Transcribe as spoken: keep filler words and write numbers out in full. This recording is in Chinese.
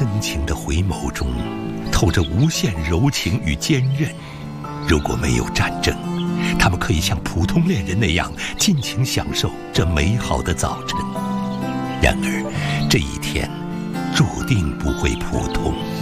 深情的回眸中，透着无限柔情与坚韧。如果没有战争，他们可以像普通恋人那样尽情享受这美好的早晨。然而，这一天注定不会普通。